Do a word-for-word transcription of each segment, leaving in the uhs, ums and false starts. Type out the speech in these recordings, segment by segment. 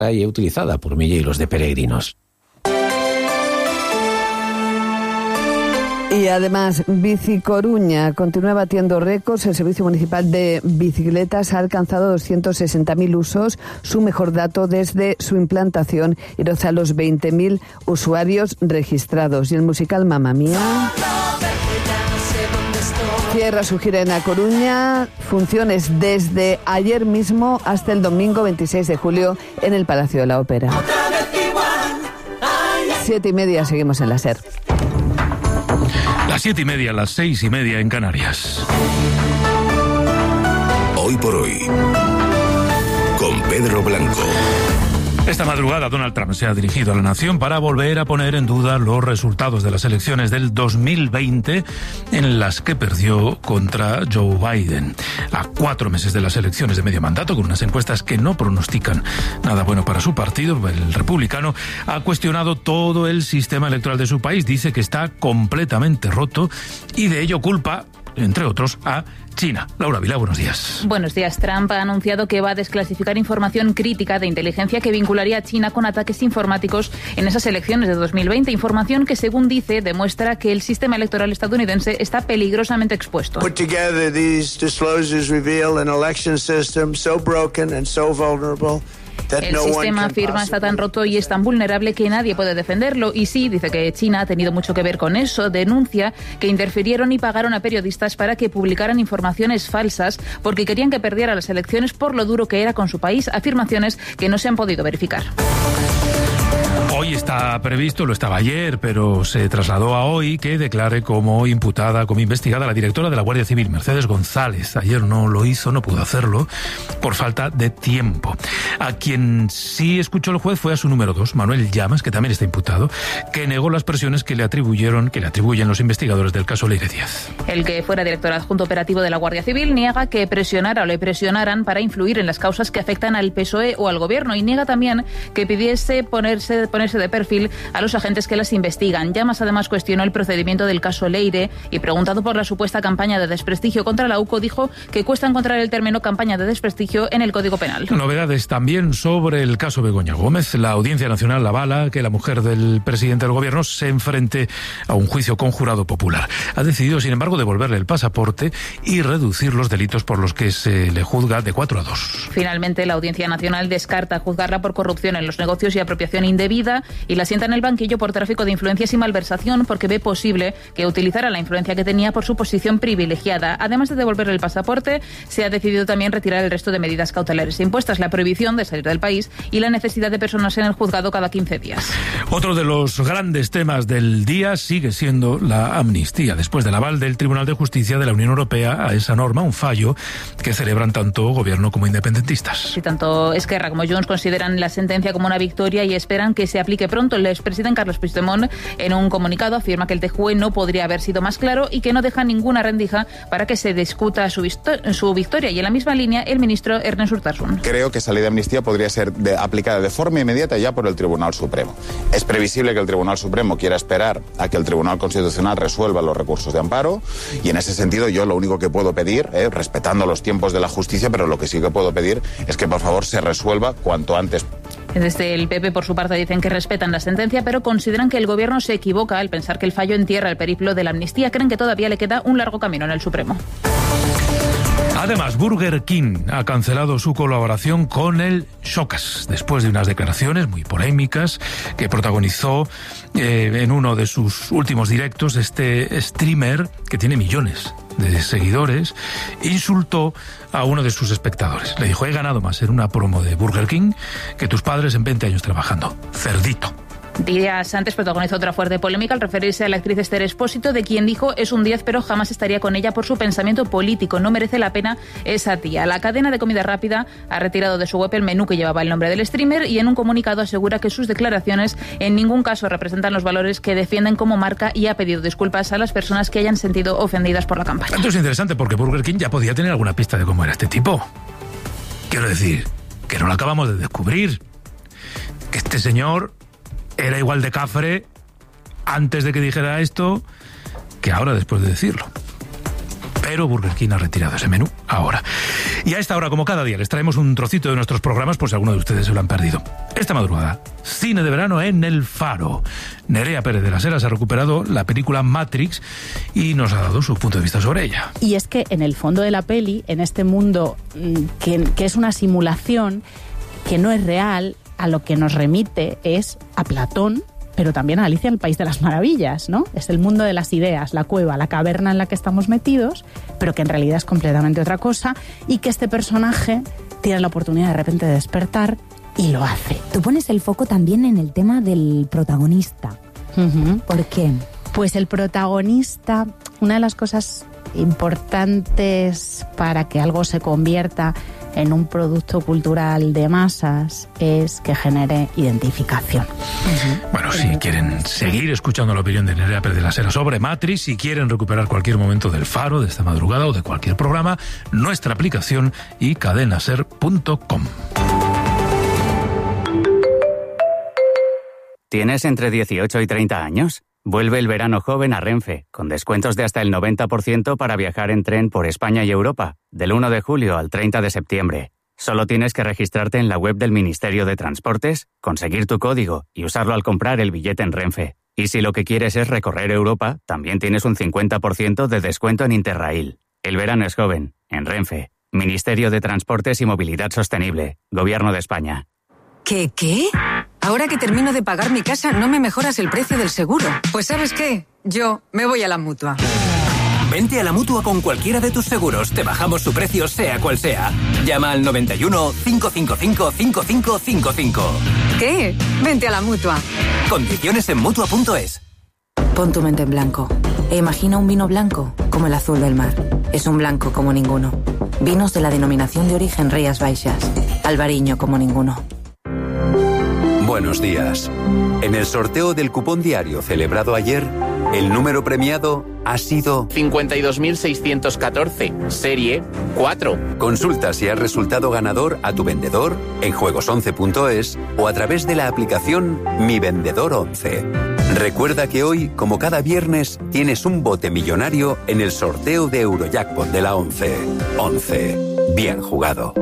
y utilizada por milleiros de peregrinos. Y además, Bicicoruña continúa batiendo récords. El Servicio Municipal de Bicicletas ha alcanzado doscientos sesenta mil usos, su mejor dato desde su implantación, y roza los veinte mil usuarios registrados. Y el musical Mamma Mía cierra su gira en A Coruña, funciones desde ayer mismo hasta el domingo veintiséis de julio en el Palacio de la Ópera. Siete y media, seguimos en la SER. Las siete y media, las seis y media en Canarias. Hoy por hoy, con Pedro Blanco. Esta madrugada Donald Trump se ha dirigido a la nación para volver a poner en duda los resultados de las elecciones del dos mil veinte en las que perdió contra Joe Biden. A cuatro meses de las elecciones de medio mandato, con unas encuestas que no pronostican nada bueno para su partido, el republicano ha cuestionado todo el sistema electoral de su país. Dice que está completamente roto y de ello culpa, entre otros, a China. Laura Vilá, buenos días. Buenos días. Trump ha anunciado que va a desclasificar información crítica de inteligencia que vincularía a China con ataques informáticos en esas elecciones de dos mil veinte. Información que, según dice, demuestra que el sistema electoral estadounidense está peligrosamente expuesto. Put together these disclosures reveal an election system so broken and so vulnerable. El sistema, afirma, está tan roto y es tan vulnerable que nadie puede defenderlo. Y sí, dice que China ha tenido mucho que ver con eso. Denuncia que interfirieron y pagaron a periodistas para que publicaran informaciones falsas porque querían que perdiera las elecciones por lo duro que era con su país. Afirmaciones que no se han podido verificar. Hoy está previsto, lo estaba ayer, pero se trasladó a hoy, que declare como imputada, como investigada, la directora de la Guardia Civil, Mercedes González. Ayer no lo hizo, no pudo hacerlo, por falta de tiempo. A quien sí escuchó el juez fue a su número dos, Manuel Llamas, que también está imputado, que negó las presiones que le atribuyeron, que le atribuyen los investigadores del caso Leire Díaz. El que fuera director adjunto operativo de la Guardia Civil niega que presionara o le presionaran para influir en las causas que afectan al P S O E o al gobierno, y niega también que pidiese ponerse, ponerse de perfil a los agentes que las investigan. Llamas además cuestionó el procedimiento del caso Leire y, preguntado por la supuesta campaña de desprestigio contra la U C O, dijo que cuesta encontrar el término campaña de desprestigio en el Código Penal. Novedades también sobre el caso Begoña Gómez. La Audiencia Nacional avala que la mujer del presidente del gobierno se enfrente a un juicio con jurado popular. Ha decidido, sin embargo, devolverle el pasaporte y reducir los delitos por los que se le juzga de cuatro a dos. Finalmente, la Audiencia Nacional descarta juzgarla por corrupción en los negocios y apropiación indebida y la sienta en el banquillo por tráfico de influencias y malversación, porque ve posible que utilizara la influencia que tenía por su posición privilegiada. Además de devolverle el pasaporte, se ha decidido también retirar el resto de medidas cautelares impuestas, la prohibición de salir del país y la necesidad de personarse en el juzgado cada quince días. Otro de los grandes temas del día sigue siendo la amnistía, después del aval del Tribunal de Justicia de la Unión Europea a esa norma, un fallo que celebran tanto gobierno como independentistas. Sí, tanto Esquerra como Junts consideran la sentencia como una victoria y esperan que se aplique pronto. El expresidente Carlos Puigdemont, en un comunicado, afirma que el T J U E no podría haber sido más claro y que no deja ninguna rendija para que se discuta su, su victoria. Y en la misma línea, el ministro Ernest Urtasun. Creo que esa ley de amnistía podría ser de, aplicada de forma inmediata ya por el Tribunal Supremo. Es previsible que el Tribunal Supremo quiera esperar a que el Tribunal Constitucional resuelva los recursos de amparo, y en ese sentido yo lo único que puedo pedir, eh, respetando los tiempos de la justicia, pero lo que sí que puedo pedir es que por favor se resuelva cuanto antes. Desde el P P, por su parte, dicen que respetan la sentencia, pero consideran que el gobierno se equivoca al pensar que el fallo entierra el periplo de la amnistía. Creen que todavía le queda un largo camino en el Supremo. Además, Burger King ha cancelado su colaboración con el Showcase después de unas declaraciones muy polémicas que protagonizó eh, en uno de sus últimos directos. Este streamer, que tiene millones de seguidores, insultó a uno de sus espectadores. Le dijo: he ganado más en una promo de Burger King que tus padres en veinte años trabajando. Cerdito. Días antes protagonizó otra fuerte polémica al referirse a la actriz Esther Expósito, de quien dijo: es un diez, pero jamás estaría con ella por su pensamiento político. No merece la pena esa tía. La cadena de comida rápida ha retirado de su web el menú que llevaba el nombre del streamer y en un comunicado asegura que sus declaraciones en ningún caso representan los valores que defienden como marca, y ha pedido disculpas a las personas que hayan sentido ofendidas por la campaña. Esto es interesante porque Burger King ya podía tener alguna pista de cómo era este tipo. Quiero decir, que no lo acabamos de descubrir. Que este señor era igual de cafre antes de que dijera esto que ahora después de decirlo. Pero Burger King ha retirado ese menú ahora. Y a esta hora, como cada día, les traemos un trocito de nuestros programas por si alguno de ustedes se lo han perdido. Esta madrugada, cine de verano en El Faro. Nerea Pérez de las Heras ha recuperado la película Matrix y nos ha dado su punto de vista sobre ella. Y es que en el fondo de la peli, en este mundo que, que es una simulación, que no es real, a lo que nos remite es a Platón, pero también a Alicia en el País de las Maravillas, ¿no? Es el mundo de las ideas, la cueva, la caverna en la que estamos metidos, pero que en realidad es completamente otra cosa, y que este personaje tiene la oportunidad de repente de despertar y lo hace. Tú pones el foco también en el tema del protagonista. Uh-huh. ¿Por qué? Pues el protagonista, una de las cosas importantes para que algo se convierta en un producto cultural de masas es que genere identificación. Uh-huh. Bueno, si quieren seguir escuchando la opinión de Nerea Pérez de las Heras sobre Matrix, si quieren recuperar cualquier momento del Faro, de esta madrugada o de cualquier programa, nuestra aplicación y cadenaser punto com. ¿Tienes entre dieciocho y treinta años? Vuelve el verano joven a Renfe, con descuentos de hasta el noventa por ciento para viajar en tren por España y Europa, del uno de julio al treinta de septiembre. Solo tienes que registrarte en la web del Ministerio de Transportes, conseguir tu código y usarlo al comprar el billete en Renfe. Y si lo que quieres es recorrer Europa, también tienes un cincuenta por ciento de descuento en Interrail. El verano es joven, en Renfe. Ministerio de Transportes y Movilidad Sostenible, Gobierno de España. ¿Qué, qué? Ahora que termino de pagar mi casa, ¿no me mejoras el precio del seguro? Pues ¿sabes qué? Yo me voy a la Mutua. Vente a la Mutua con cualquiera de tus seguros. Te bajamos su precio sea cual sea. Llama al noventa y uno, cinco cinco cinco, cinco cinco cinco cinco. ¿Qué? Vente a la Mutua. Condiciones en Mutua punto es. Pon tu mente en blanco e imagina un vino blanco como el azul del mar. Es un blanco como ninguno. Vinos de la denominación de origen Rías Baixas. Albariño como ninguno. Buenos días. En el sorteo del cupón diario celebrado ayer, el número premiado ha sido cincuenta y dos mil seiscientos catorce, serie cuatro. Consulta si has resultado ganador a tu vendedor en juegos once punto es o a través de la aplicación Mi Vendedor once. Recuerda que hoy, como cada viernes, tienes un bote millonario en el sorteo de Eurojackpot de la once. once. Bien jugado.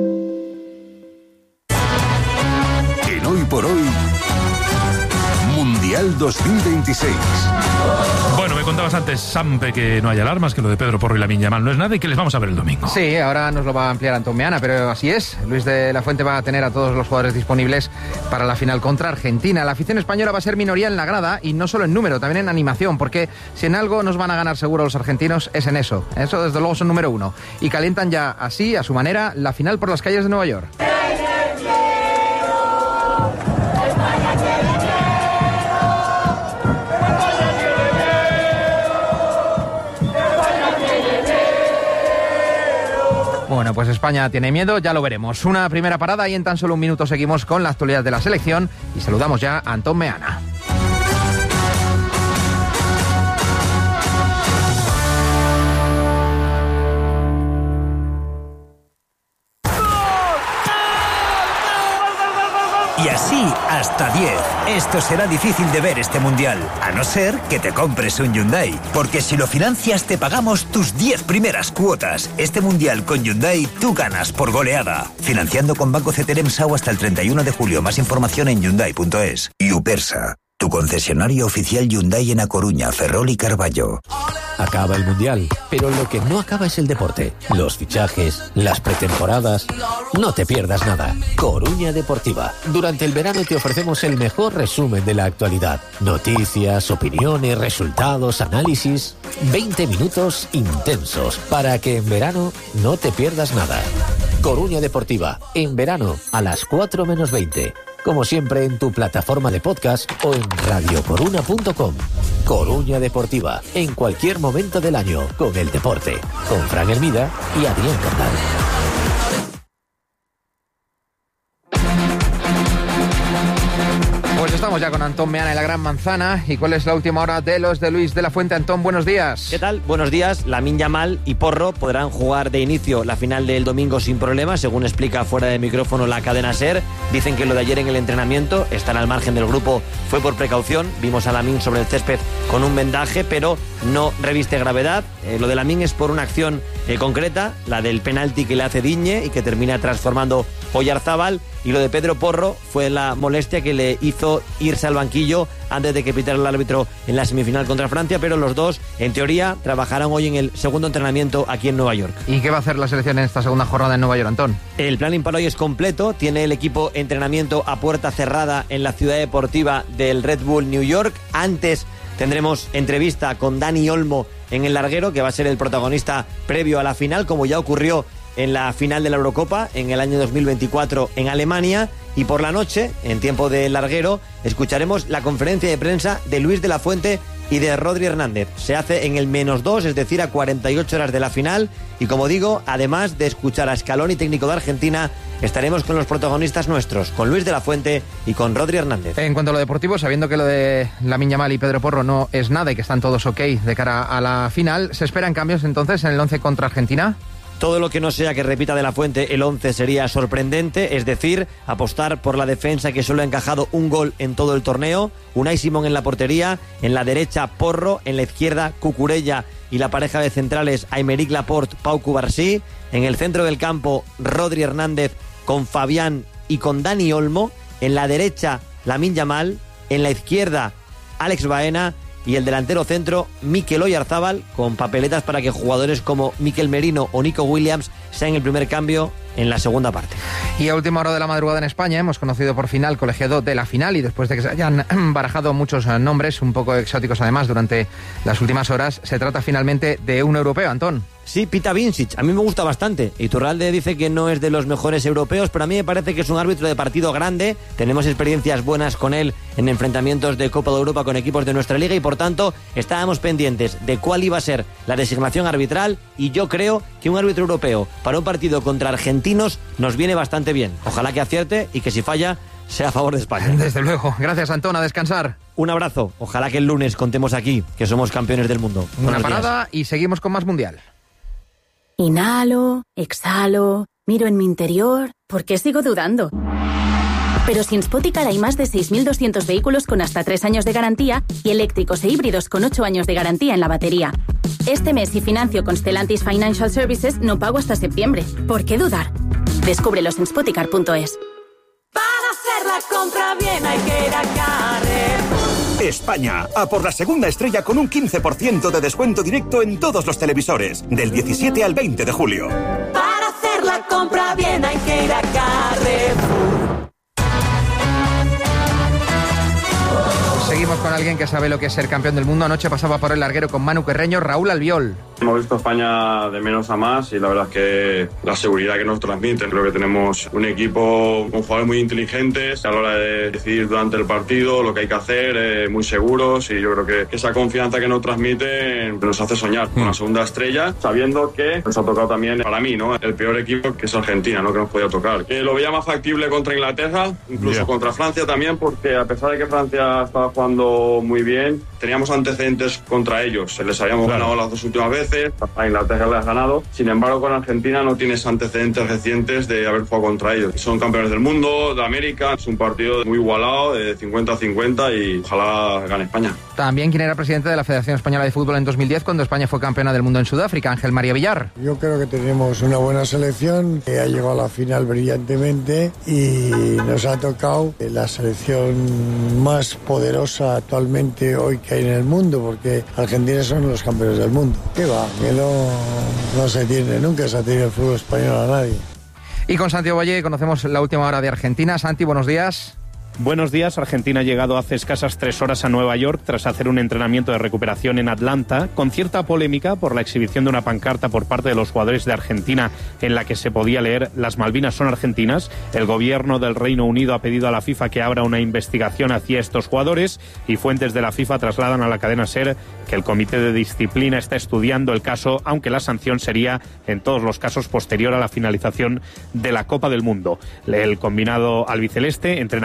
Hoy por hoy, Mundial dos mil veintiséis. Bueno, me contabas antes, Sampe, que no hay alarmas, que lo de Pedro Porro y Lamine Yamal no es nada y que les vamos a ver el domingo. Sí, ahora nos lo va a ampliar Antón Meana, pero así es. Luis de la Fuente va a tener a todos los jugadores disponibles para la final contra Argentina. La afición española va a ser minoría en la grada y no solo en número, también en animación, porque si en algo nos van a ganar seguro los argentinos es en eso. Eso desde luego son número uno. Y calientan ya así, a su manera, la final por las calles de Nueva York. Bueno, pues España tiene miedo, ya lo veremos. Una primera parada y en tan solo un minuto seguimos con la actualidad de la selección y saludamos ya a Antón Meana. Y así hasta diez. Esto será difícil de ver este mundial, a no ser que te compres un Hyundai. Porque si lo financias te pagamos tus diez primeras cuotas. Este mundial con Hyundai tú ganas por goleada. Financiando con Banco Ceteremsau hasta el treinta y uno de julio. Más información en Hyundai punto es. Upersa, tu concesionario oficial Hyundai en A Coruña, Ferrol y Carballo. Acaba el Mundial, pero lo que no acaba es el deporte. Los fichajes, las pretemporadas... No te pierdas nada. Coruña Deportiva. Durante el verano te ofrecemos el mejor resumen de la actualidad. Noticias, opiniones, resultados, análisis... veinte minutos intensos para que en verano no te pierdas nada. Coruña Deportiva. En verano, a las cuatro menos veinte. Como siempre en tu plataforma de podcast o en radio coruna punto com. Coruña Deportiva, en cualquier momento del año, con el deporte, con Fran Hermida y Adrián Candal. Pues estamos ya con Antón Meana en la Gran Manzana. ¿Y cuál es la última hora de los de Luis de la Fuente? Antón, buenos días. ¿Qué tal? Buenos días. Lamine Yamal y Porro podrán jugar de inicio la final del domingo sin problema, según explica fuera de micrófono la cadena SER. Dicen que lo de ayer en el entrenamiento, están al margen del grupo, fue por precaución. Vimos a Lamine sobre el césped con un vendaje, pero no reviste gravedad. Eh, lo de Lamine es por una acción eh, concreta, la del penalti que le hace Digne y que termina transformando Oyarzábal. Y lo de Pedro Porro fue la molestia que le hizo irse al banquillo antes de que pitara el árbitro en la semifinal contra Francia, pero los dos, en teoría, trabajarán hoy en el segundo entrenamiento aquí en Nueva York. ¿Y qué va a hacer la selección en esta segunda jornada en Nueva York, Antón? El planning para hoy es completo. Tiene el equipo entrenamiento a puerta cerrada en la ciudad deportiva del Red Bull New York. Antes tendremos entrevista con Dani Olmo en el larguero, que va a ser el protagonista previo a la final, como ya ocurrió en la final de la Eurocopa en el año dos mil veinticuatro en Alemania. Y por la noche, en tiempo de larguero, escucharemos la conferencia de prensa de Luis de la Fuente y de Rodri Hernández. Se hace en el menos dos, es decir, a cuarenta y ocho horas de la final. Y como digo, además de escuchar a Scaloni, técnico de Argentina, estaremos con los protagonistas nuestros, con Luis de la Fuente y con Rodri Hernández. En cuanto a lo deportivo, sabiendo que lo de Lamine Yamal y Pedro Porro no es nada y que están todos ok de cara a la final, ¿se esperan cambios entonces en el once contra Argentina? Todo lo que no sea que repita de la Fuente el once sería sorprendente, es decir, apostar por la defensa que solo ha encajado un gol en todo el torneo. Unai Simón en la portería, en la derecha Porro, en la izquierda Cucurella y la pareja de centrales Aymeric Laporte, Pau Cubarsí. En el centro del campo Rodri Hernández con Fabián y con Dani Olmo. En la derecha Lamine Yamal, en la izquierda Alex Baena. Y el delantero centro, Mikel Oyarzábal, con papeletas para que jugadores como Mikel Merino o Nico Williams sean el primer cambio en la segunda parte. Y a última hora de la madrugada en España hemos conocido por fin al colegiado de la final, y después de que se hayan barajado muchos nombres, un poco exóticos además, durante las últimas horas, se trata finalmente de un europeo, Antón. Sí, Pita Vincic, a mí me gusta bastante. Iturralde dice que no es de los mejores europeos, pero a mí me parece que es un árbitro de partido grande. Tenemos experiencias buenas con él en enfrentamientos de Copa de Europa con equipos de nuestra liga y por tanto estábamos pendientes de cuál iba a ser la designación arbitral, y yo creo que un árbitro europeo para un partido contra argentinos nos viene bastante bien. Ojalá que acierte y que si falla sea a favor de España. Desde luego. Gracias, Antón. A descansar. Un abrazo. Ojalá que el lunes contemos aquí que somos campeones del mundo. Una parada y seguimos con más Mundial. Inhalo, exhalo, miro en mi interior. ¿Por qué sigo dudando? Pero si en Spoticar hay más de seis mil doscientos vehículos con hasta tres años de garantía y eléctricos e híbridos con ocho años de garantía en la batería. Este mes, si financio con Stellantis Financial Services, no pago hasta septiembre. ¿Por qué dudar? Descúbrelos en spoticar punto es. Para hacer la compra bien hay que ir a Carrefour. España, a por la segunda estrella con un quince por ciento de descuento directo en todos los televisores, del diecisiete al veinte de julio. Para hacer la compra bien hay que ir a Carrefour. Seguimos con alguien que sabe lo que es ser campeón del mundo. Anoche pasaba por el larguero con Manu Carreño, Raúl Albiol. Hemos visto a España de menos a más y la verdad es que la seguridad que nos transmiten. Creo que tenemos un equipo con jugadores muy inteligentes a la hora de decidir durante el partido lo que hay que hacer, eh, muy seguros, y yo creo que esa confianza que nos transmiten nos hace soñar con la segunda estrella, sabiendo que nos ha tocado también, para mí, ¿no?, el peor equipo, que es Argentina, ¿no?, que nos podía tocar. Eh, lo veía más factible contra Inglaterra, incluso yeah. contra Francia también, porque a pesar de que Francia estaba jugando muy bien, teníamos antecedentes contra ellos. Les habíamos claro. ganado las dos últimas veces, a Inglaterra les has ganado. Sin embargo, con Argentina no tienes antecedentes recientes de haber jugado contra ellos. Son campeones del mundo, de América. Es un partido muy igualado, de cincuenta a cincuenta, y ojalá gane España. También, ¿quién era presidente de la Federación Española de Fútbol en dos mil diez cuando España fue campeona del mundo en Sudáfrica? Ángel María Villar. Yo creo que tenemos una buena selección que ha llegado a la final brillantemente y nos ha tocado la selección más poderosa actualmente hoy que hay en el mundo, porque Argentina son los campeones del mundo. ¿Qué va? Que no, no se tiene, nunca se ha tenido el fútbol español a nadie. Y con Santiago Valle conocemos la última hora de Argentina. Santi, buenos días. Buenos días. Argentina ha llegado hace escasas tres horas a Nueva York tras hacer un entrenamiento de recuperación en Atlanta, con cierta polémica por la exhibición de una pancarta por parte de los jugadores de Argentina en la que se podía leer "Las Malvinas son argentinas". El gobierno del Reino Unido ha pedido a la FIFA que abra una investigación hacia estos jugadores, y fuentes de la FIFA trasladan a la cadena SER que el Comité de Disciplina está estudiando el caso, aunque la sanción sería en todos los casos posterior a la finalización de la Copa del Mundo. El combinado albiceleste entrena hoy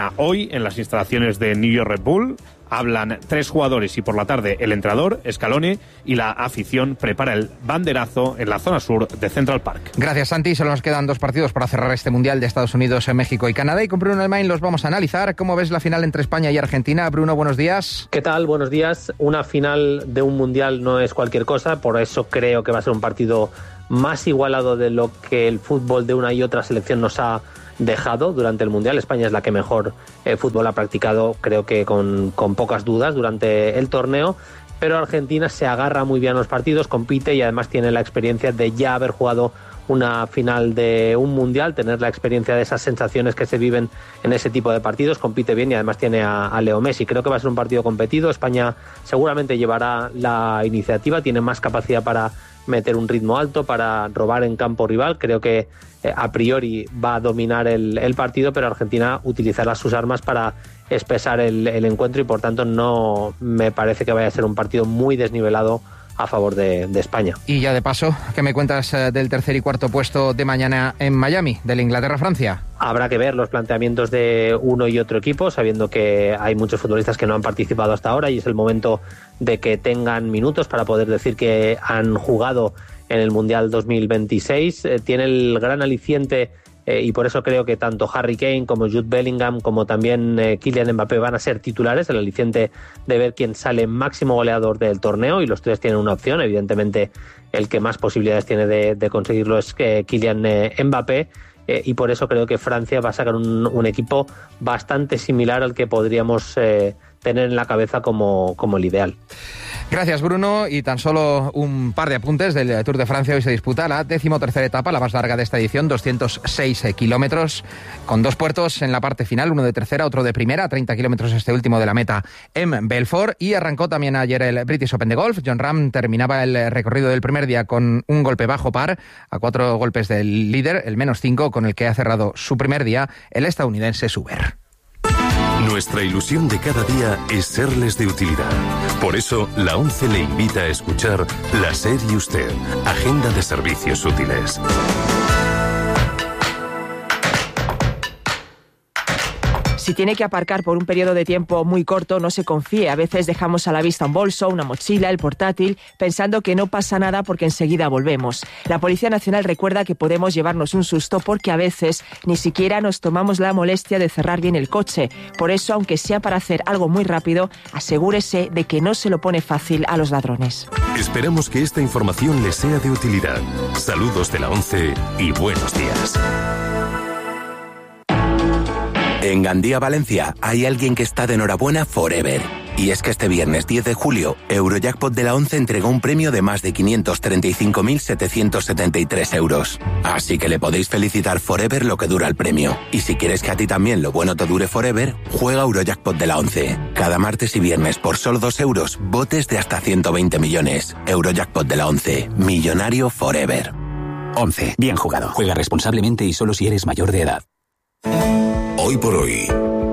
hoy en las instalaciones de New York Red Bull. Hablan tres jugadores y por la tarde el entrenador, Scaloni, y la afición prepara el banderazo en la zona sur de Central Park. Gracias, Santi. Solo nos quedan dos partidos para cerrar este Mundial de Estados Unidos, México y Canadá. Y con Bruno Elmain los vamos a analizar. ¿Cómo ves la final entre España y Argentina? Bruno, buenos días. ¿Qué tal? Buenos días. Una final de un Mundial no es cualquier cosa, por eso creo que va a ser un partido más igualado de lo que el fútbol de una y otra selección nos ha dejado durante el Mundial. España es la que mejor eh, fútbol ha practicado, creo que con, con pocas dudas durante el torneo, pero Argentina se agarra muy bien a los partidos, compite y además tiene la experiencia de ya haber jugado una final de un Mundial, tener la experiencia de esas sensaciones que se viven en ese tipo de partidos, compite bien y además tiene a, a Leo Messi. Creo que va a ser un partido competido. España seguramente llevará la iniciativa, tiene más capacidad para meter un ritmo alto, para robar en campo rival. Creo que eh, a priori va a dominar el, el partido, pero Argentina utilizará sus armas para espesar el, el encuentro y por tanto no me parece que vaya a ser un partido muy desnivelado a favor de, de España. Y ya de paso, ¿qué me cuentas eh, del tercer y cuarto puesto de mañana en Miami, del Inglaterra-Francia? Habrá que ver los planteamientos de uno y otro equipo, sabiendo que hay muchos futbolistas que no han participado hasta ahora y es el momento de que tengan minutos para poder decir que han jugado en el Mundial dos mil veintiséis. Eh, tiene el gran aliciente Eh, y por eso creo que tanto Harry Kane como Jude Bellingham como también eh, Kylian Mbappé van a ser titulares, el aliciente de ver quién sale máximo goleador del torneo, y los tres tienen una opción. Evidentemente el que más posibilidades tiene de, de conseguirlo es eh, Kylian eh, Mbappé, eh, y por eso creo que Francia va a sacar un, un equipo bastante similar al que podríamos eh, tener en la cabeza como, como el ideal. Gracias, Bruno. Y tan solo un par de apuntes del Tour de Francia. Hoy se disputa la decimotercera etapa, la más larga de esta edición, doscientos seis kilómetros, con dos puertos en la parte final, uno de tercera, otro de primera, treinta kilómetros este último de la meta en Belfort. Y arrancó también ayer el British Open de golf. Jon Rahm terminaba el recorrido del primer día con un golpe bajo par, a cuatro golpes del líder, el menos cinco, con el que ha cerrado su primer día el estadounidense Suber. Nuestra ilusión de cada día es serles de utilidad. Por eso, la ONCE le invita a escuchar La SER y Usted, Agenda de Servicios Útiles. Si tiene que aparcar por un periodo de tiempo muy corto, no se confíe. A veces dejamos a la vista un bolso, una mochila, el portátil, pensando que no pasa nada porque enseguida volvemos. La Policía Nacional recuerda que podemos llevarnos un susto porque a veces ni siquiera nos tomamos la molestia de cerrar bien el coche. Por eso, aunque sea para hacer algo muy rápido, asegúrese de que no se lo pone fácil a los ladrones. Esperamos que esta información les sea de utilidad. Saludos de la ONCE y buenos días. En Gandía, Valencia, hay alguien que está de enhorabuena forever. Y es que este viernes diez de julio, Eurojackpot de la ONCE entregó un premio de más de quinientos treinta y cinco mil setecientos setenta y tres euros. Así que le podéis felicitar forever lo que dura el premio. Y si quieres que a ti también lo bueno te dure forever, juega Eurojackpot de la ONCE. Cada martes y viernes por solo dos euros, botes de hasta ciento veinte millones. Eurojackpot de la ONCE. Millonario forever. ONCE. Bien jugado. Juega responsablemente y solo si eres mayor de edad. Hoy por hoy,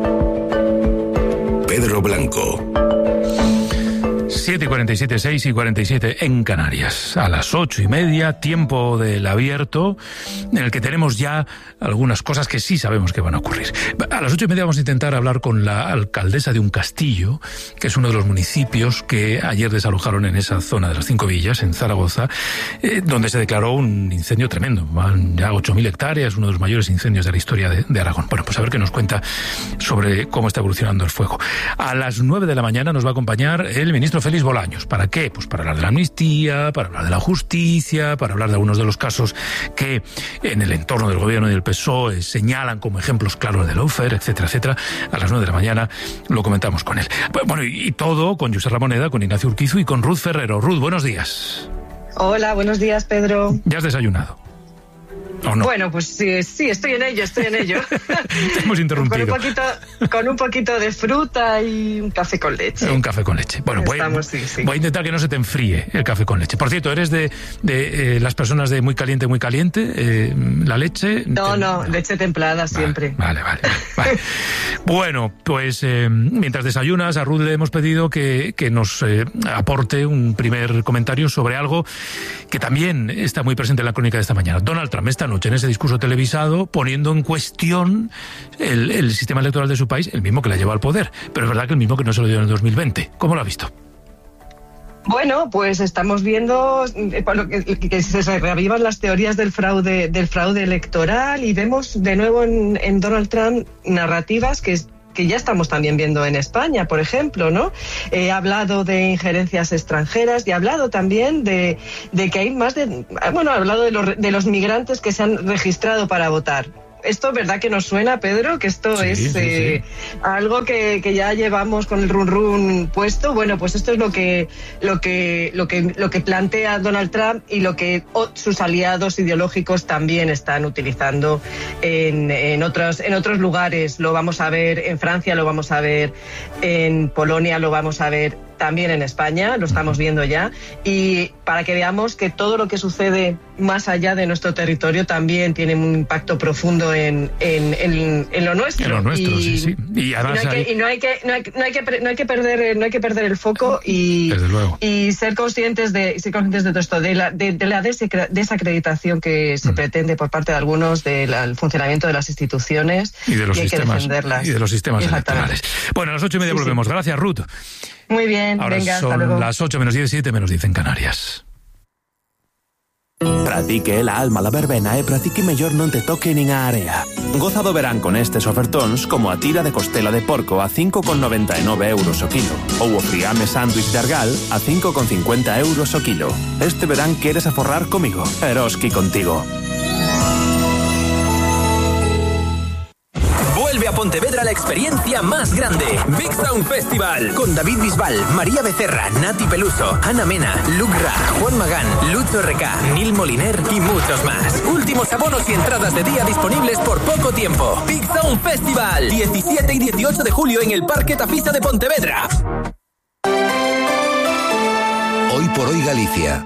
Pedro Blanco. siete y cuarenta y siete, seis y cuarenta y siete en Canarias. A las ocho y media, tiempo del abierto, en el que tenemos ya algunas cosas que sí sabemos que van a ocurrir. A las ocho y media vamos a intentar hablar con la alcaldesa de un castillo, que es uno de los municipios que ayer desalojaron en esa zona de las Cinco Villas, en Zaragoza, eh, donde se declaró un incendio tremendo. Van ya ocho mil hectáreas, uno de los mayores incendios de la historia de, de Aragón. Bueno, pues a ver qué nos cuenta sobre cómo está evolucionando el fuego. A las nueve de la mañana nos va a acompañar el ministro Félix Bolaños. ¿Para qué? Pues para hablar de la amnistía, para hablar de la justicia, para hablar de algunos de los casos que en el entorno del gobierno y del P S O E señalan como ejemplos claros de lawfare, etcétera, etcétera. A las nueve de la mañana lo comentamos con él. Bueno, y, y todo con José Ramoneda, con Ignacio Urquizu y con Ruth Ferrero. Ruth, buenos días. Hola, buenos días, Pedro. ¿Ya has desayunado? ¿O no? Bueno, pues sí, sí, estoy en ello, estoy en ello. Te hemos interrumpido. Con un poquito, con un poquito de fruta y un café con leche. Un café con leche. Bueno, voy, Estamos, sí, sí. voy a intentar que no se te enfríe el café con leche. Por cierto, ¿eres de, de eh, las personas de muy caliente, muy caliente? Eh, ¿La leche? No, no, leche templada siempre. Vale, vale. vale, vale. Bueno, pues eh, mientras desayunas, a Ruth le hemos pedido que, que nos eh, aporte un primer comentario sobre algo que también está muy presente en la crónica de esta mañana. Donald Trump esta anoche en ese discurso televisado poniendo en cuestión el, el sistema electoral de su país, el mismo que la lleva al poder, pero es verdad que el mismo que no se lo dio en el dos mil veinte. ¿Cómo lo ha visto? Bueno, pues estamos viendo que, que se reavivan las teorías del fraude, del fraude electoral, y vemos de nuevo en, en Donald Trump narrativas que que ya estamos también viendo en España, por ejemplo, ¿no? Eh, ha hablado de injerencias extranjeras y ha hablado también de, de que hay más de... Bueno, ha hablado de los, de los migrantes que se han registrado para votar. Esto, ¿verdad que nos suena, Pedro? Que esto sí, es sí, eh, sí. algo que, que ya llevamos con el run run puesto. Bueno, pues esto es lo que lo que lo que lo que plantea Donald Trump y lo que sus aliados ideológicos también están utilizando en, en otros en otros lugares. Lo vamos a ver en Francia, lo vamos a ver en Polonia, lo vamos a ver también en España, lo estamos viendo ya, y para que veamos que todo lo que sucede más allá de nuestro territorio también tiene un impacto profundo en, en, en, en lo nuestro. En lo nuestro, y, sí, sí. Y, además y, no hay que, y no hay que no hay, no hay que no hay que perder no hay que perder el foco y desde luego. y ser conscientes de ser conscientes de todo esto, de la de, de la desacreditación que se mm. pretende por parte de algunos del funcionamiento de las instituciones, y de los y hay sistemas que defenderlas. Y de los sistemas electorales. Bueno, a las ocho y media sí, volvemos. Sí. Gracias, Ruth. Muy bien, ahora venga, son hasta luego. Las ocho menos diez, siete menos diez en Canarias. Practique la alma la verbena e practique mellor non te toque nin a area. Goza do verán con estes ofertóns como a tira de costela de porco a cinco con noventa e nove euros o kilo ou o friame sándwich de argal a cinco con cincuenta euros o kilo. Este verán queres aforrar comigo. Eroski contigo. Vuelve a Pontevedra la experiencia más grande. Big Sound Festival. Con David Bisbal, María Becerra, Nati Peluso, Ana Mena, Luke Ra, Juan Magán, Lucho R K, Neil Moliner y muchos más. Últimos abonos y entradas de día disponibles por poco tiempo. Big Sound Festival. diecisiete y dieciocho de julio en el Parque Tafisa de Pontevedra. Hoy por hoy Galicia.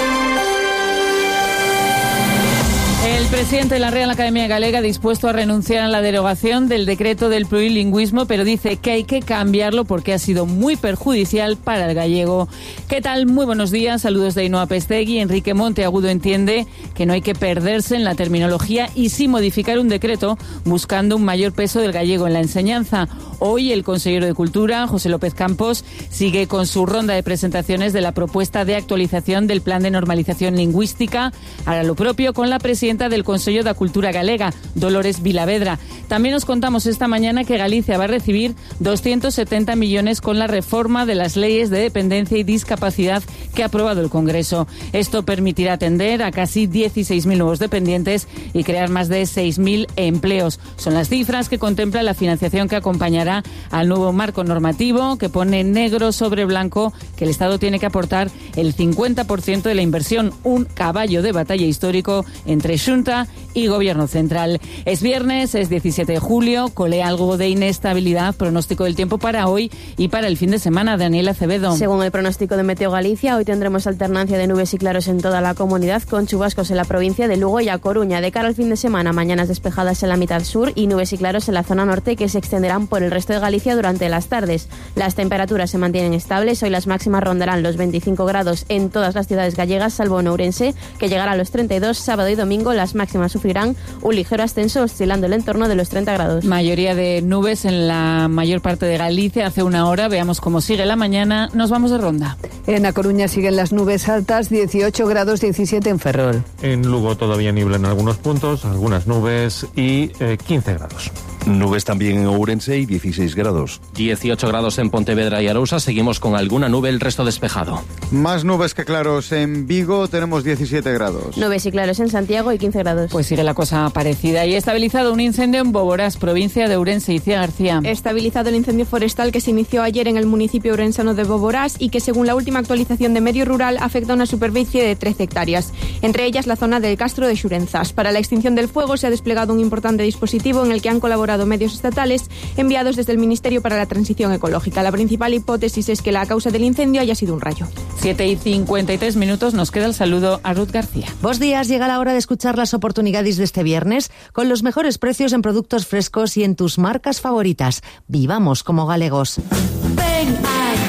El presidente de la Real Academia Galega dispuesto a renunciar a la derogación del decreto del plurilingüismo, pero dice que hay que cambiarlo porque ha sido muy perjudicial para el gallego. ¿Qué tal? Muy buenos días, saludos de Ainhoa Pestegui. Enrique Monteagudo entiende que no hay que perderse en la terminología y sí modificar un decreto buscando un mayor peso del gallego en la enseñanza. Hoy el consejero de Cultura, José López Campos, sigue con su ronda de presentaciones de la propuesta de actualización del Plan de Normalización Lingüística. Hará lo propio con la presidenta del Consello da Cultura Galega, Dolores Vilavedra. También nos contamos esta mañana que Galicia va a recibir doscientos setenta millones con la reforma de las leyes de dependencia y discapacidad que ha aprobado el Congreso. Esto permitirá atender a casi dieciséis mil nuevos dependientes y crear más de seis mil empleos. Son las cifras que contempla la financiación que acompañará al nuevo marco normativo, que pone negro sobre blanco que el Estado tiene que aportar el cincuenta por ciento de la inversión, un caballo de batalla histórico entre Xunta y Gobierno Central. Es viernes, es diecisiete de julio, cole algo de inestabilidad, pronóstico del tiempo para hoy y para el fin de semana. Daniela Acevedo. Según el pronóstico de Meteo Galicia, hoy tendremos alternancia de nubes y claros en toda la comunidad, con chubascos en la provincia de Lugo y A Coruña. De cara al fin de semana, mañanas despejadas en la mitad sur y nubes y claros en la zona norte que se extenderán por el resto de Galicia durante las tardes. Las temperaturas se mantienen estables, hoy las máximas rondarán los veinticinco grados en todas las ciudades gallegas, salvo en Ourense, que llegará a los treinta y dos. Sábado y domingo las máximas sufrirán un ligero ascenso, oscilando el entorno de los treinta grados. Mayoría de nubes en la mayor parte de Galicia hace una hora. Veamos cómo sigue la mañana. Nos vamos de ronda. En A Coruña siguen las nubes altas, dieciocho grados, diecisiete en Ferrol. En Lugo todavía niebla en algunos puntos, algunas nubes y eh, quince grados. Nubes también en Ourense y dieciséis grados. dieciocho grados en Pontevedra y Arousa. Seguimos con alguna nube, el resto despejado. Más nubes que claros en Vigo, tenemos diecisiete grados. Nubes y claros en Santiago y quince grados. Pues sigue la cosa parecida. Y estabilizado un incendio en Boborás, provincia de Ourense. Icía García. Estabilizado el incendio forestal que se inició ayer en el municipio ourensano de Boborás y que, según la última actualización de Medio Rural, afecta a una superficie de trece hectáreas, entre ellas la zona del Castro de Xurenzas. Para la extinción del fuego se ha desplegado un importante dispositivo en el que han colaborado medios estatales enviados desde el Ministerio para la Transición Ecológica. La principal hipótesis es que la causa del incendio haya sido un rayo. siete y cincuenta y tres minutos, nos queda el saludo a Ruth García. Bos días, llega la hora de escuchar las oportunidades de este viernes con los mejores precios en productos frescos y en tus marcas favoritas. Vivamos como galegos. Ven a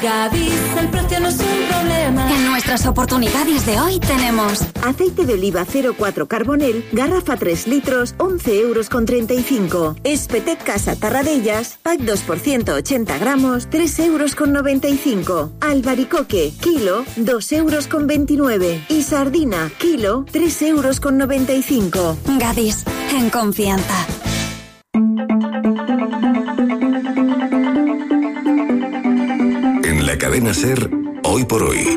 Gadis, el precio no es un problema. En nuestras oportunidades de hoy tenemos aceite de oliva cero cuatro Carbonel, garrafa tres litros, once euros con treinta y cinco. Espetec Casa Tarradellas, pack dos por ciento ochenta gramos, tres euros con noventa y cinco. Albaricoque, kilo, dos euros con veintinueve. Y sardina, kilo, tres euros con noventa y cinco. Gadis, en confianza. En la cadena SER, hoy por hoy.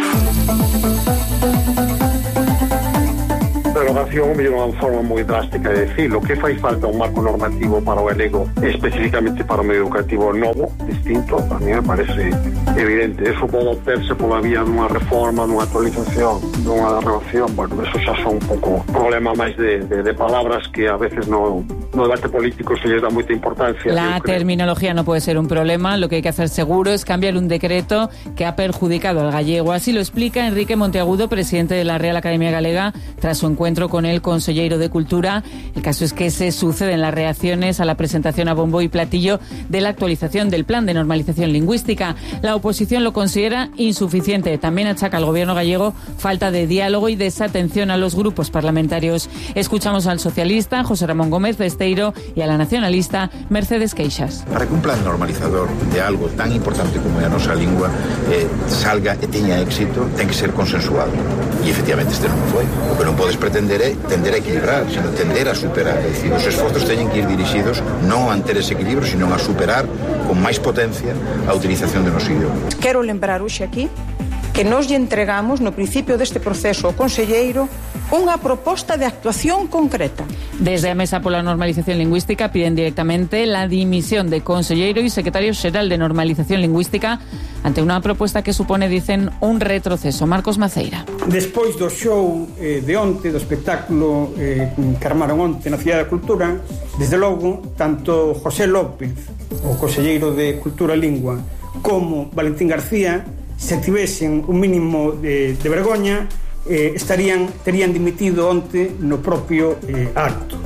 Derogación é unha forma moi drástica de decirlo, que fai falta un marco normativo para o galego, especificamente para o medio educativo novo, distinto, a mí me parece evidente. Eso pode obterse pola vía dunha reforma, dunha actualización, dunha derogación. Bueno, eso xa son un pouco problema máis de, de, de palabras que a veces no, no debate político se les da moita importancia. La terminología no puede ser un problema, lo que hay que hacer seguro es cambiar un decreto que ha perjudicado al gallego. Así lo explica Enrique Monteagudo, presidente de la Real Academia Galega, tras su encuentro con el conselleiro de Cultura. El caso es que se suceden las reacciones a la presentación a bombo y platillo de la actualización del plan de normalización lingüística. La oposición lo considera insuficiente. También achaca al gobierno gallego falta de diálogo y desatención a los grupos parlamentarios. Escuchamos al socialista José Ramón Gómez Besteiro y a la nacionalista Mercedes Queixas. Para que un plan normalizador de algo tan importante como é a nosa lingua eh, salga e teña éxito, ten que ser consensuado. E efectivamente este non foi. O que non podes pretender é tender a equilibrar, sino tender a superar. É dicir, os esforzos teñen que ir dirixidos non a manter ese equilibrio, sino a superar con máis potencia a utilización do noso idioma. Quero lembrar hoxe aquí que nos lle entregamos no principio deste proceso ao conselleiro unha proposta de actuación concreta. Desde a Mesa pola Normalización Lingüística piden directamente la dimisión de conselleiro y secretario xeral de Normalización Lingüística ante unha proposta que supone, dicen, un retroceso. Marcos Maceira. Despois do show eh, de onte, do espectáculo eh, que armaron onte na Cidade da Cultura, desde logo, tanto José López, o conselleiro de Cultura e Lingua, como Valentín García, se tivesen un mínimo de, de vergoña, eh, estarían terían dimitido onte no propio eh, acto.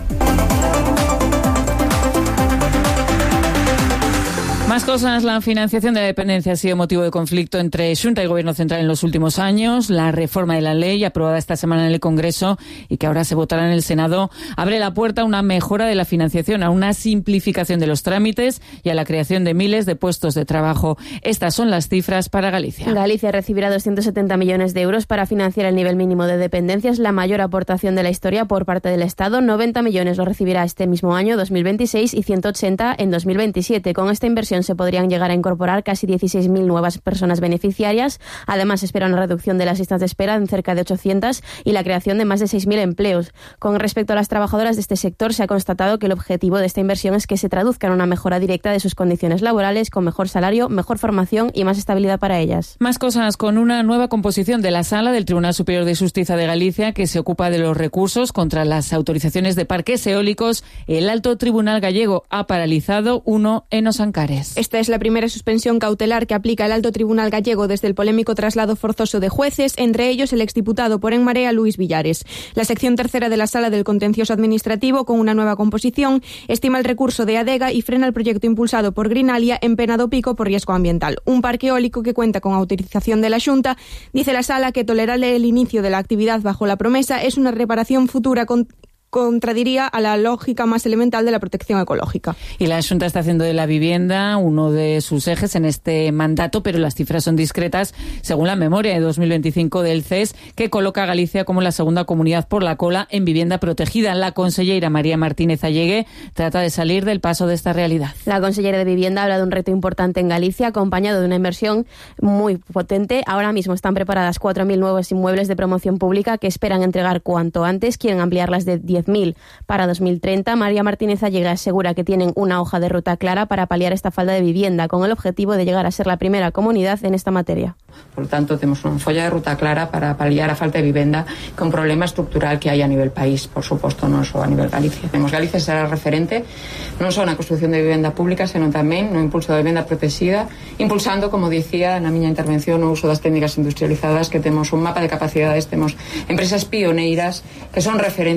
Más cosas, la financiación de la dependencia ha sido motivo de conflicto entre Xunta y Gobierno Central en los últimos años. La reforma de la ley, aprobada esta semana en el Congreso y que ahora se votará en el Senado, abre la puerta a una mejora de la financiación, a una simplificación de los trámites y a la creación de miles de puestos de trabajo. Estas son las cifras para Galicia. Galicia recibirá doscientos setenta millones de euros para financiar el nivel mínimo de dependencia. Es la mayor aportación de la historia por parte del Estado. noventa millones lo recibirá este mismo año, dos mil veintiséis, y ciento ochenta en dos mil veintisiete. Con esta inversión se podrían llegar a incorporar casi dieciséis mil nuevas personas beneficiarias. Además, se espera una reducción de las listas de espera en cerca de ochocientas y la creación de más de seis mil empleos. Con respecto a las trabajadoras de este sector, se ha constatado que el objetivo de esta inversión es que se traduzca en una mejora directa de sus condiciones laborales, con mejor salario, mejor formación y más estabilidad para ellas. Más cosas, con una nueva composición de la Sala del Tribunal Superior de Justicia de Galicia, que se ocupa de los recursos contra las autorizaciones de parques eólicos. El Alto Tribunal Gallego ha paralizado uno en Os Ancares. Esta es la primera suspensión cautelar que aplica el Alto Tribunal Gallego desde el polémico traslado forzoso de jueces, entre ellos el exdiputado por En Marea Luis Villares. La sección tercera de la Sala del Contencioso Administrativo, con una nueva composición, estima el recurso de Adega y frena el proyecto impulsado por Grinalia en Pena do Pico por riesgo ambiental. Un parque eólico que cuenta con autorización de la Xunta. Dice la Sala que tolerar el inicio de la actividad bajo la promesa es una reparación futura con contradiría a la lógica más elemental de la protección ecológica. Y la Xunta está haciendo de la vivienda uno de sus ejes en este mandato, pero las cifras son discretas, según la memoria de dos mil veinticinco del C E S, que coloca a Galicia como la segunda comunidad por la cola en vivienda protegida. La consellera María Martínez Allegue trata de salir del paso de esta realidad. La consellera de Vivienda habla de un reto importante en Galicia, acompañado de una inversión muy potente. Ahora mismo están preparadas cuatro mil nuevos inmuebles de promoción pública que esperan entregar cuanto antes. Quieren ampliarlas de diez mil para dos mil treinta. María Martínez Allegue asegura que tienen una hoja de ruta clara para paliar esta falta de vivienda, con el objetivo de llegar a ser la primera comunidad en esta materia. Por lo tanto, temos unha folla de ruta clara para paliar a falta de vivenda, que un problema estructural que hai a nivel país, por suposto, non só a nivel Galicia. Temos Galicia será referente non só na construción de vivenda pública, senón tamén no impulso da vivenda protegida, impulsando, como dicía na miña intervención, o uso das técnicas industrializadas, que temos un mapa de capacidades, temos empresas pioneiras que son referente a nivel internacional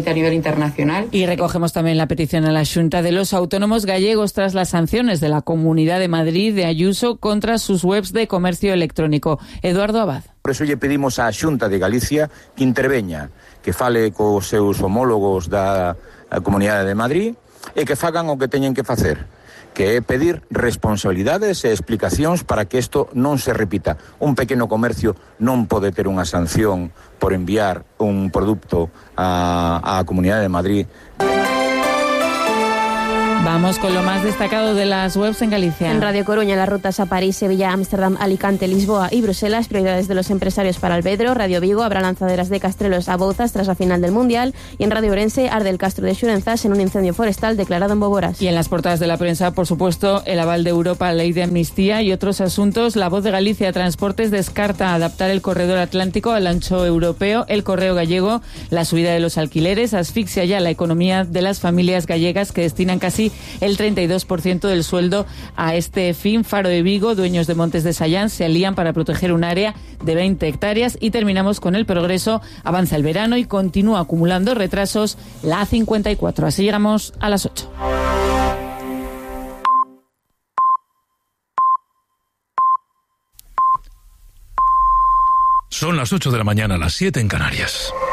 internacional. Y recogemos también la petición a la Xunta de los autónomos gallegos tras las sanciones de la Comunidad de Madrid de Ayuso contra sus webs de comercio electrónico. Eduardo Abad. Por eso lle pedimos á Xunta de Galicia que interveña, que fale cos seus homólogos da Comunidade de Madrid e que fagan o que teñen que facer, que é pedir responsabilidades e explicacións para que isto non se repita. Un pequeno comercio non pode ter unha sanción por enviar un produto á, á Comunidade de Madrid. Vamos con lo más destacado de las webs en Galicia. En Radio Coruña, las rutas a París, Sevilla, Ámsterdam, Alicante, Lisboa y Bruselas, prioridades de los empresarios para Albedro. Radio Vigo, habrá lanzaderas de Castrelos a Bouzas tras la final del Mundial. Y en Radio Ourense, arde el Castro de Xurenzás en un incendio forestal declarado en Boboras. Y en las portadas de la prensa, por supuesto, el aval de Europa a la ley de amnistía y otros asuntos. La Voz de Galicia Transportes descarta adaptar el corredor atlántico al ancho europeo. El Correo Gallego, la subida de los alquileres, asfixia ya la economía de las familias gallegas que destinan casi el treinta y dos por ciento del sueldo a este fin. Faro de Vigo, dueños de Montes de Sayán se alían para proteger un área de veinte hectáreas. Y terminamos con El Progreso. Avanza el verano y continúa acumulando retrasos la A cincuenta y cuatro. Así llegamos a las ocho. Son las ocho de la mañana, las siete en Canarias.